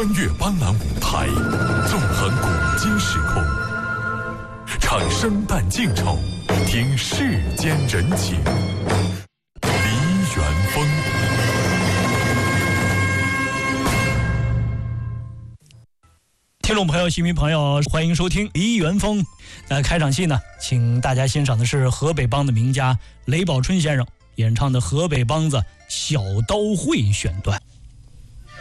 穿越斑斓舞台，纵横古今时空，唱生旦净丑，听世间人情。梨园风。 听众朋友、戏迷朋友，欢迎收听梨园风。开场戏呢，请大家欣赏的是河北梆的名家雷宝春先生演唱的河北梆子《小刀会》选段。